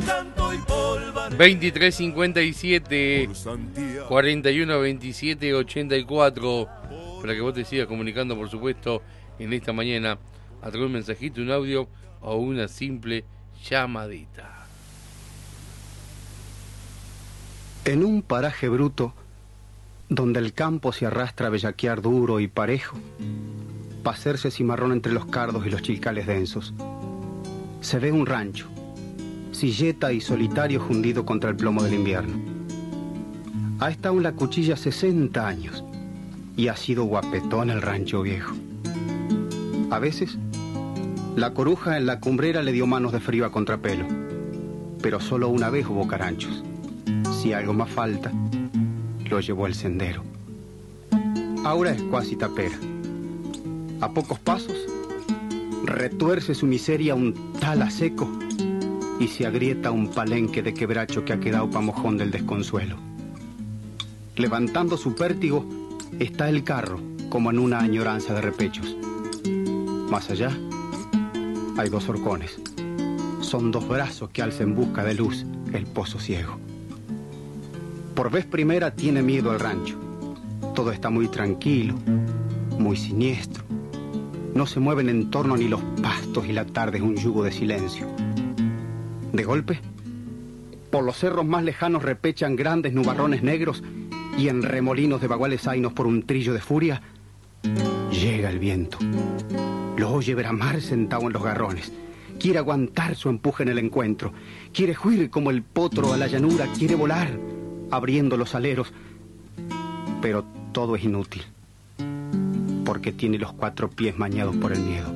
2357 41 27 84 para que vos te sigas comunicando, por supuesto, en esta mañana a través de un mensajito, un audio o una simple llamadita. En un paraje bruto, donde el campo se arrastra a bellaquear duro y parejo, pa' hacerse cimarrón entre los cardos y los chilcales densos, se ve un rancho, silleta y solitario fundido contra el plomo del invierno. Ha estado en la cuchilla 60 años y ha sido guapetón el rancho viejo. A veces, la coruja en la cumbrera le dio manos de frío a contrapelo, pero solo una vez hubo caranchos. Si algo más falta, lo llevó el sendero. Ahora es cuasi tapera. A pocos pasos, retuerce su miseria un tala seco y se agrieta un palenque de quebracho que ha quedado pa' mojón del desconsuelo. Levantando su pértigo está el carro, como en una añoranza de repechos. Más allá hay dos horcones. Son dos brazos que alza en busca de luz el pozo ciego. Por vez primera tiene miedo el rancho. Todo está muy tranquilo, muy siniestro. No se mueven en torno ni los pastos y la tarde es un yugo de silencio. De golpe, por los cerros más lejanos repechan grandes nubarrones negros y en remolinos de baguales zainos por un trillo de furia, llega el viento. Lo oye bramar sentado en los garrones. Quiere aguantar su empuje en el encuentro. Quiere huir como el potro a la llanura. Quiere volar, abriendo los aleros. Pero todo es inútil, porque tiene los 4 pies mañados por el miedo.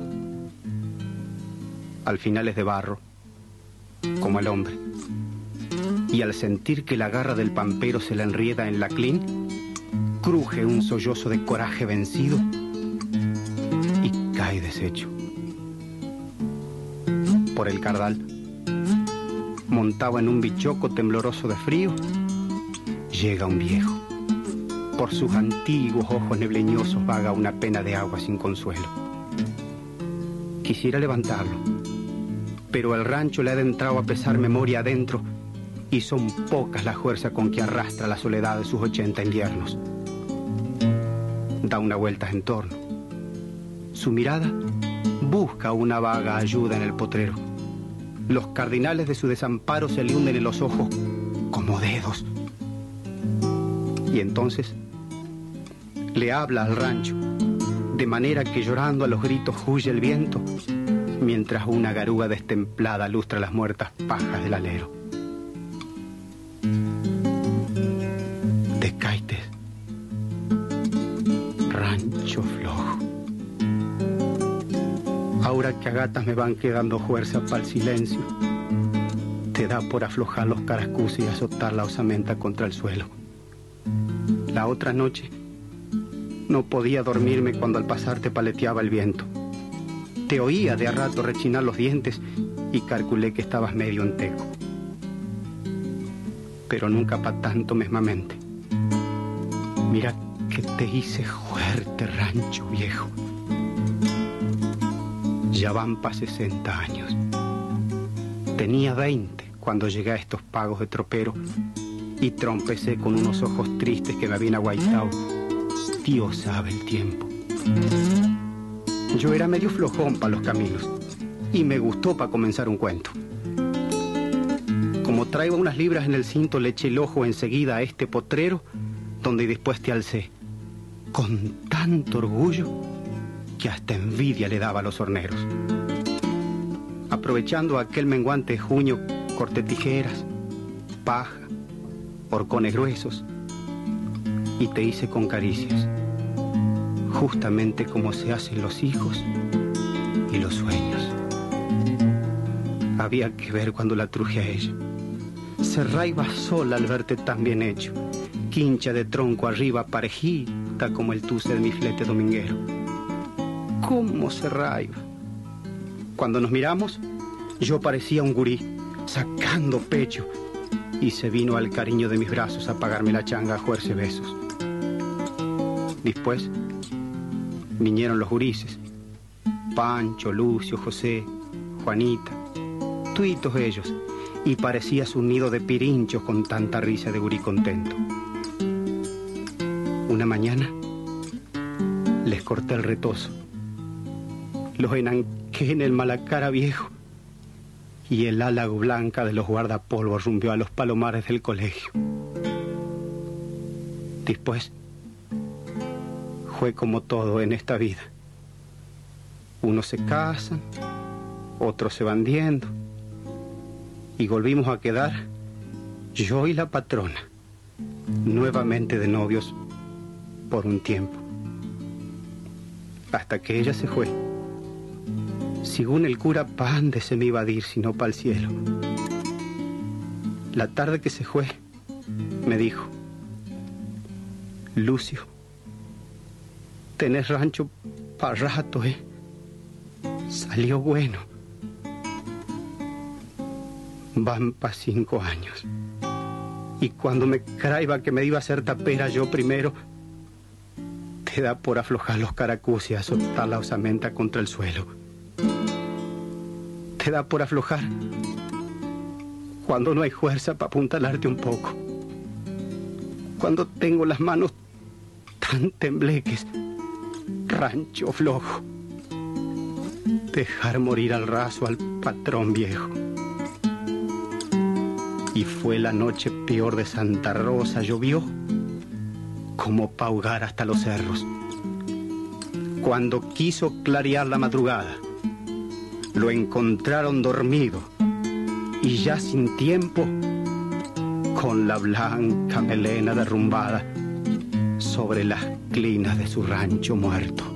Al final es de barro, como el hombre, y al sentir que la garra del pampero se le enrieda en la crin, cruje un sollozo de coraje vencido y cae deshecho. Por el cardal, montado en un bichoco tembloroso de frío, llega un viejo. Por sus antiguos ojos nebleñosos vaga una pena de agua sin consuelo. Quisiera levantarlo, pero el rancho le ha entrado a pesar memoria adentro y son pocas las fuerzas con que arrastra la soledad de sus 80 inviernos. Da una vuelta en torno. Su mirada busca una vaga ayuda en el potrero. Los cardinales de su desamparo se le hunden en los ojos como dedos. Y entonces le habla al rancho, de manera que llorando a los gritos huye el viento, mientras una garuga destemplada lustra las muertas pajas del alero. Descaites, rancho flojo. Ahora que a gatas me van quedando fuerza para el silencio, te da por aflojar los carascuces y azotar la osamenta contra el suelo. La otra noche no podía dormirme cuando al pasar te paleteaba el viento. Te oía de a rato rechinar los dientes y calculé que estabas medio enteco. Pero nunca pa' tanto mesmamente. Mira que te hice fuerte, rancho viejo. Ya van pa' 60 años. Tenía 20 cuando llegué a estos pagos de tropero y trompecé con unos ojos tristes que me habían aguaitado. Dios sabe el tiempo. Yo era medio flojón para los caminos y me gustó para comenzar un cuento. Como traigo unas libras en el cinto, le eché el ojo enseguida a este potrero donde después te alcé, con tanto orgullo que hasta envidia le daba a los horneros. Aprovechando aquel menguante junio, corté tijeras, paja, horcones gruesos y te hice con caricias, justamente como se hacen los hijos y los sueños. Había que ver cuando la truje a ella. Se raiba sola al verte tan bien hecho, quincha de tronco arriba parejita como el tuce de mi flete dominguero. ¿Cómo se raiba? Cuando nos miramos, yo parecía un gurí, sacando pecho, y se vino al cariño de mis brazos a pagarme la changa a jugarse besos. Después vinieron los gurises, Pancho, Lucio, José, Juanita, tuitos ellos, y parecía su nido de pirinchos con tanta risa de gurí contento. Una mañana les corté el retozo, los enanqué en el malacara viejo y el ala blanca de los guardapolvos rumbió a los palomares del colegio. Después fue como todo en esta vida. Unos se casan, otros se van yendo, y volvimos a quedar yo y la patrona, nuevamente de novios por un tiempo. Hasta que ella se fue. Según el cura, pa' ande se me iba a ir, sino pa'l cielo. La tarde que se fue, me dijo: Lucio, tenés rancho pa' rato, Salió bueno. Van pa' 5 años. Y cuando me craiba que me iba a hacer tapera yo primero, te da por aflojar los caracús y azotar la osamenta contra el suelo. Te da por aflojar cuando no hay fuerza para apuntalarte un poco. Cuando tengo las manos tan tembleques, rancho flojo. Dejar morir al raso al patrón viejo. Y fue la noche peor de Santa Rosa, llovió como pa' ahogar hasta los cerros. Cuando quiso clarear la madrugada, lo encontraron dormido y ya sin tiempo, con la blanca melena derrumbada sobre las clinas de su rancho muerto.